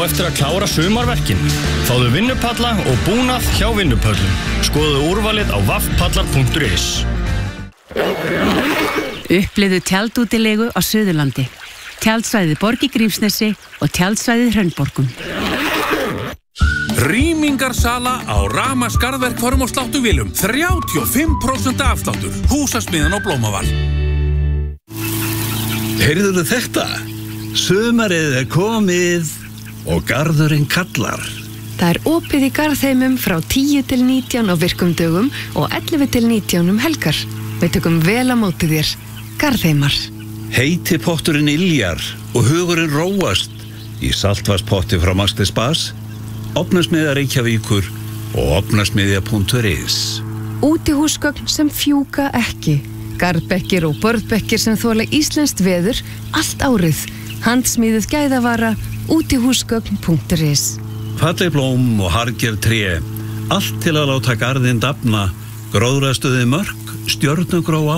eftir að klára sumarverkin. Fáðu vinnupalla og búnað hjá Vinnupöllum. Skoðu úrvalið á vaffpallar.is. Upplifðu tjaldútilegu á Suðurlandi. Tjaldsvæðið Borg í Grímsnesi og tjaldsvæðið Hraunborgum. Rýmingarsala á Rama skarðverkförum og sláttuvélum. 35% afsláttur. Húsasmiðjan á Blómaval. Heyrðuðu þetta? Sumarið komið og garðurinn kallar. Það opið í Garðheimum frá 10 til 19 á virkum dögum og 11 til 19 helgar. Við tökum vel á móti þér. Garðheimar. Heiti potturinn iljar og hugurinn róast í saltvarspotti frá Maxti Spas, Ofnasmiðja Reykjavíkur og ofnasmiðja.is. Útihúsgögn sem fjúka ekki. Garðbekkir og borðbekkir sem þola íslenskt veður allt árið. Handsmíðuð gæðavara, útihúsgögn.is. Falleg blóm og harðgerð tré, allt til að láta garðinn dafna, gróðrastuði mörk, stjörnugróa